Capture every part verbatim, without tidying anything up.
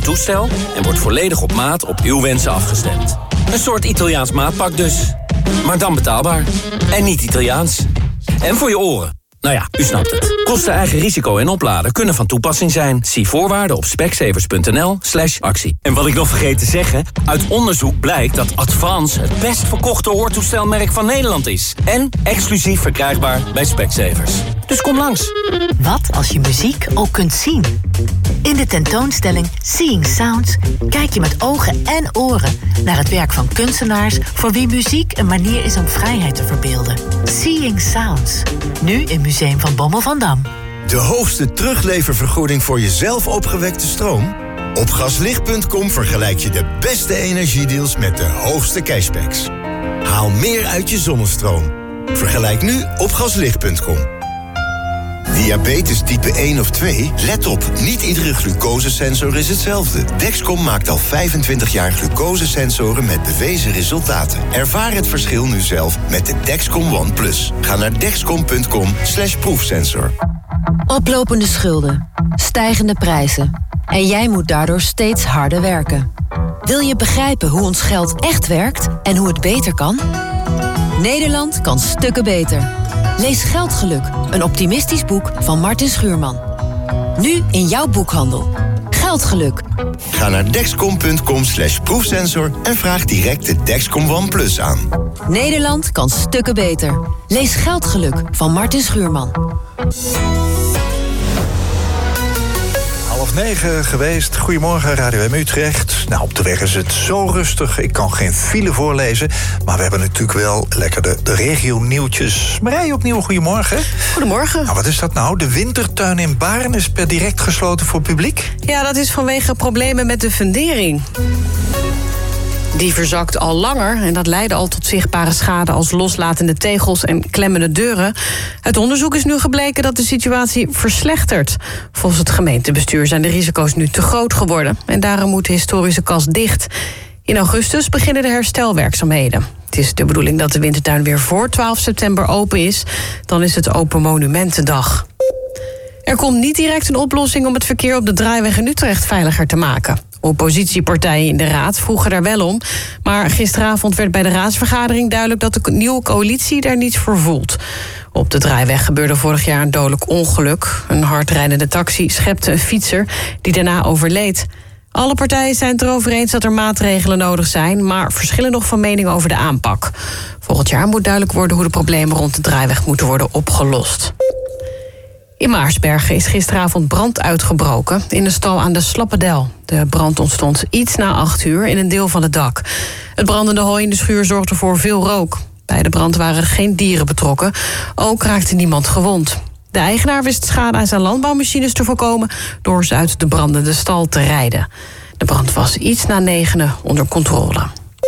toestel en wordt volledig op maat op uw wensen afgestemd. Een soort Italiaans maatpak dus. Maar dan betaalbaar. En niet Italiaans. En voor je oren. Nou ja, u snapt het. Kosten, eigen risico en opladen kunnen van toepassing zijn. Zie voorwaarden op specsavers.nl slash actie. En wat ik nog vergeet te zeggen, uit onderzoek blijkt dat Advance het best verkochte hoortoestelmerk van Nederland is. En exclusief verkrijgbaar bij Specsavers. Dus kom langs. Wat als je muziek ook kunt zien? In de tentoonstelling Seeing Sounds kijk je met ogen en oren naar het werk van kunstenaars voor wie muziek een manier is om vrijheid te verbeelden. Seeing Sounds. Nu in Museum van Bommel van Dam. De hoogste terugleververgoeding voor je zelf opgewekte stroom? Op gaslicht punt com vergelijk je de beste energiedeals met de hoogste cashbacks. Haal meer uit je zonnestroom. Vergelijk nu op gaslicht punt com. Diabetes type één of twee? Let op, niet iedere glucosesensor is hetzelfde. Dexcom maakt al vijfentwintig jaar glucosesensoren met bewezen resultaten. Ervaar het verschil nu zelf met de Dexcom One Plus. Ga naar dexcom punt com slash proefsensor. Oplopende schulden, stijgende prijzen. En jij moet daardoor steeds harder werken. Wil je begrijpen hoe ons geld echt werkt en hoe het beter kan? Nederland kan stukken beter. Lees Geldgeluk, een optimistisch boek van Martin Schuurman. Nu in jouw boekhandel. Geldgeluk. Ga naar dexcom punt com slash proefsensor en vraag direct de Dexcom One Plus aan. Nederland kan stukken beter. Lees Geldgeluk van Martin Schuurman. Half negen geweest. Goedemorgen, Radio M Utrecht. Nou, op de weg is het zo rustig. Ik kan geen file voorlezen. Maar we hebben natuurlijk wel lekker de, de regio-nieuwtjes. Marije, opnieuw goedemorgen. Goedemorgen. Nou, wat is dat nou? De wintertuin in Baarn is per direct gesloten voor publiek? Ja, dat is vanwege problemen met de fundering. Die verzakt al langer en dat leidde al tot zichtbare schade als loslatende tegels en klemmende deuren. Uit onderzoek is nu gebleken dat de situatie verslechtert. Volgens het gemeentebestuur zijn de risico's nu te groot geworden en daarom moet de historische kas dicht. In augustus beginnen de herstelwerkzaamheden. Het is de bedoeling dat de wintertuin weer voor twaalf september open is. Dan is het Open Monumentendag. Er komt niet direct een oplossing om het verkeer op de Draaiweg in Utrecht veiliger te maken. Oppositiepartijen in de raad vroegen daar wel om. Maar gisteravond werd bij de raadsvergadering duidelijk dat de nieuwe coalitie daar niets voor voelt. Op de Draaiweg gebeurde vorig jaar een dodelijk ongeluk. Een hardrijdende taxi schepte een fietser die daarna overleed. Alle partijen zijn het erover eens dat er maatregelen nodig zijn, maar verschillen nog van mening over de aanpak. Volgend jaar moet duidelijk worden hoe de problemen rond de Draaiweg moeten worden opgelost. In Maarsbergen is gisteravond brand uitgebroken in een stal aan de Slappedel. De brand ontstond iets na acht uur in een deel van het dak. Het brandende hooi in de schuur zorgde voor veel rook. Bij de brand waren geen dieren betrokken. Ook raakte niemand gewond. De eigenaar wist schade aan zijn landbouwmachines te voorkomen door ze uit de brandende stal te rijden. De brand was iets na negenen onder controle.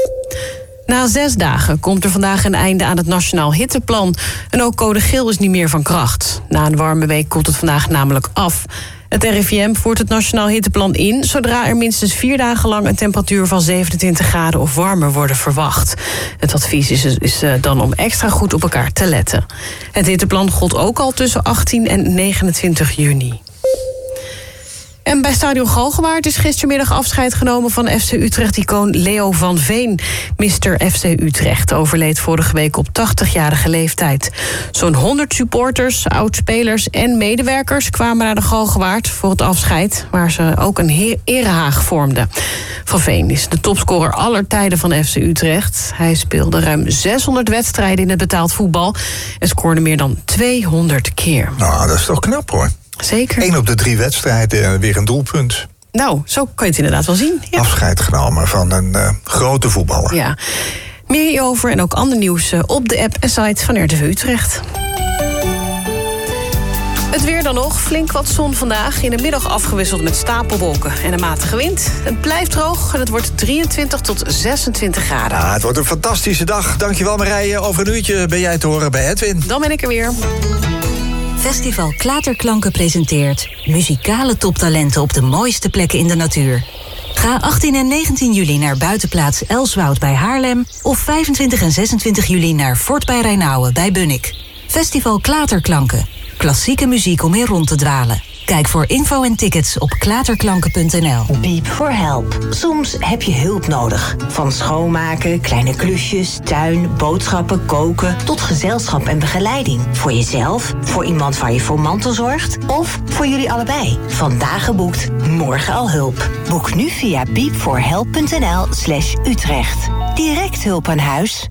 Na zes dagen komt er vandaag een einde aan het Nationaal Hitteplan. En ook code geel is niet meer van kracht. Na een warme week koelt het vandaag namelijk af. Het R I V M voert het Nationaal Hitteplan in zodra er minstens vier dagen lang een temperatuur van zevenentwintig graden of warmer worden verwacht. Het advies is, is dan om extra goed op elkaar te letten. Het hitteplan gold ook al tussen achttien en negenentwintig juni. En bij Stadion Galgenwaard is gistermiddag afscheid genomen van F C Utrecht-icoon Leo van Veen. mister F C Utrecht overleed vorige week op tachtigjarige leeftijd. Zo'n honderd supporters, oudspelers en medewerkers kwamen naar de Galgenwaard voor het afscheid, waar ze ook een erehaag vormden. Van Veen is de topscorer aller tijden van F C Utrecht. Hij speelde ruim zeshonderd wedstrijden in het betaald voetbal en scoorde meer dan tweehonderd keer. Nou, dat is toch knap hoor. Zeker. Eén op de drie wedstrijden weer een doelpunt. Nou, zo kan je het inderdaad wel zien. Ja. Afscheid genomen van een uh, grote voetballer. Ja. Meer hierover en ook ander nieuws op de app en site van R T V Utrecht. Het weer dan nog. Flink wat zon vandaag. In de middag afgewisseld met stapelwolken en een matige wind. Het blijft droog en het wordt drieëntwintig tot zesentwintig graden. Ja, het wordt een fantastische dag. Dankjewel Marije. Over een uurtje ben jij te horen bij Edwin. Dan ben ik er weer. Festival Klaterklanken presenteert muzikale toptalenten op de mooiste plekken in de natuur. Ga achttien en negentien juli naar buitenplaats Elswoud bij Haarlem of vijfentwintig en zesentwintig juli naar Fort bij Rijnauwen bij Bunnik. Festival Klaterklanken. Klassieke muziek om in rond te dwalen. Kijk voor info en tickets op klaterklanken punt n l. Beep for help. Soms heb je hulp nodig. Van schoonmaken, kleine klusjes, tuin, boodschappen, koken... tot gezelschap en begeleiding. Voor jezelf, voor iemand waar je voor mantelzorgt... of voor jullie allebei. Vandaag geboekt, morgen al hulp. Boek nu via beep for help punt n l slash Utrecht. Direct hulp aan huis.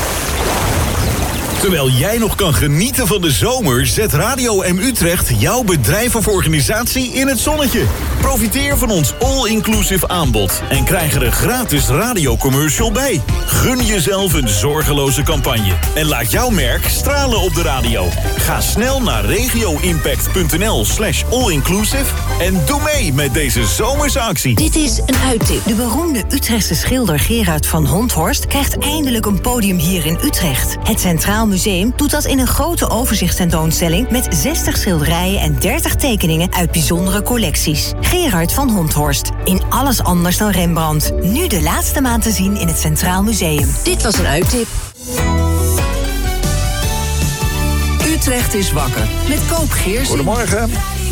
Terwijl jij nog kan genieten van de zomer... zet Radio M Utrecht jouw bedrijf of organisatie in het zonnetje. Profiteer van ons all-inclusive aanbod... en krijg er een gratis radiocommercial bij. Gun jezelf een zorgeloze campagne. En laat jouw merk stralen op de radio. Ga snel naar regioimpact punt n l slash all-inclusive... en doe mee met deze zomerse actie. Dit is een uittip. De beroemde Utrechtse schilder Gerard van Honthorst... krijgt eindelijk een podium hier in Utrecht. Het Centraal Museum doet dat in een grote overzichtstentoonstelling... met zestig schilderijen en dertig tekeningen uit bijzondere collecties. Gerard van Honthorst. In alles anders dan Rembrandt. Nu de laatste maand te zien in het Centraal Museum. Dit was een uittip. Utrecht is wakker met Koop Geersing. Goedemorgen.